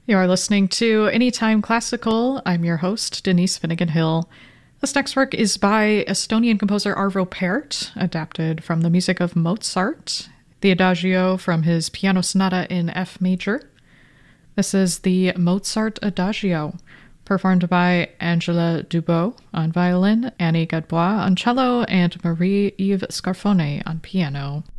You are listening to Anytime Classical. I'm your host, Denise Finnegan Hill. This next work is by Estonian composer Arvo Pärt, adapted from the music of Mozart, the Adagio from his Piano Sonata in F major. This is the Mozart Adagio, performed by Angela Dubot on violin, Annie Gadbois on cello, and Marie-Yves Scarfone on piano.